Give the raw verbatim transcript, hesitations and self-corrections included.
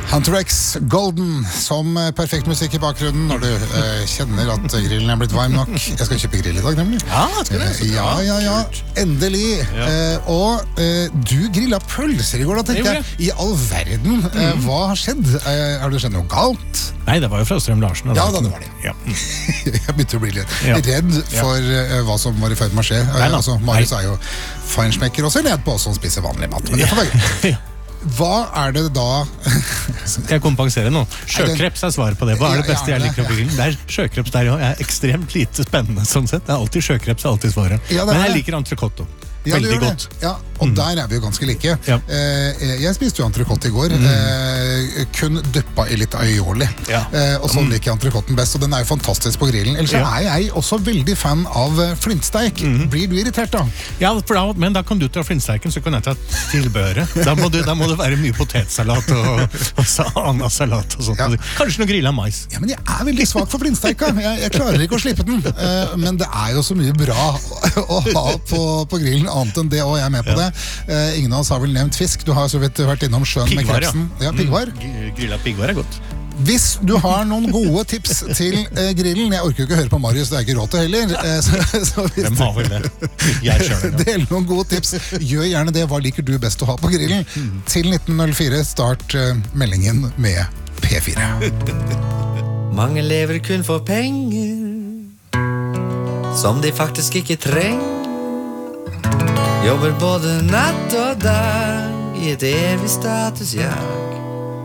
Hunter X Golden som perfekt musikk i bakgrunnen når du eh, kjenner at grillen er blitt varm nok. Jeg skal kjøpe grill i dag, nemlig. Ja, skal det. Eh, ja, ja, ja. Endelig. Ja. Eh, og eh, du grillet pølser i går, da tenkte jeg. I all verden. Eh, mm. Hva har skjedd? Eh, har det skjedd noe galt? Nei, det var jo fra Strøm Larsen. Ja, da, det var det. Ja. Jeg begynte å bli litt ja. redd for uh, hva som var i ferd med å skje. Nei, uh, altså, Marius er jo feinschmecker også, ned på oss som spiser vanlig mat. Men det får være greit. Hva er det da Skal jeg kompensere nå? Sjøkreps er svaret på det. Hva er det beste jeg liker å bygge? Det er sjøkreps der, ja. Jeg er ekstremt lite spennende sånn sett. Det er alltid sjøkreps, er alltid svaret. Ja, Men jeg liker entrecôte. Ja, Veldig godt. Ja, og mm. der er vi jo ganske like. Ja. Eh, jeg spiste jo entrecôte i går, mm. eh, kun dyppa i litt aioli. Ja. Eh, og sånn mm. liker jeg entrecôten best, og den er jo fantastisk på grillen. Ellers ja. er jeg også veldig fan av flintsteik. Mm. Blir du irritert da? Ja, for da, men da kan du ta flintsteiken, så kan jeg ta tilbehøret. Da må, du, da må det være mye potetsalat og, og anasalat og sånt. Ja. Kanskje noe grillet mais. Ja, men jeg er veldig svak for flintsteika. Jeg, jeg klarer ikke å slippe den. Eh, men det er jo så mye bra å, å ha på, på grillen. Annet enn det, og jeg er med på ja. det. Uh, ingen av oss har vel nevnt fisk. Du har så vidt vært innom sjøen med krepsen. Ja, piggvar. Mm, Grillet piggvar er godt. Hvis du har noen gode tips til uh, grillen, jeg orker jo ikke å høre på Marius, det er ikke råd til heller. Uh, så, så hvis Hvem har vel det? Jeg selv, ja. Del noen gode tips. Gjør gjerne det. Hva liker du best å ha på grillen? Mm. Til nitten null fire, start uh, meldingen med P fire. Mange lever kun for penger som de faktisk ikke trenger. Jobber både natt og dag i et evig statusjag.